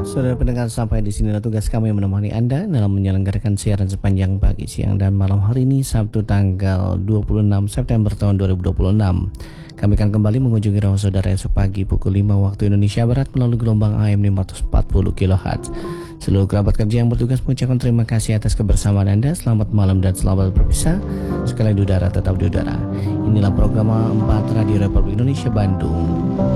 Saudara pendengar, sampai di sinilah tugas kami menemani Anda dalam menyelenggarakan siaran sepanjang pagi, siang, dan malam hari ini, Sabtu tanggal 26 September tahun 2026. Kami akan kembali mengunjungi rumah saudara esok pagi pukul 5 waktu Indonesia Barat melalui gelombang AM 540 kHz. Seluruh kerabat kerja yang bertugas mengucapkan terima kasih atas kebersamaan Anda. Selamat malam dan selamat berpisah. Sekali di udara, tetap di udara. Inilah program 4 Radio Republik Indonesia Bandung.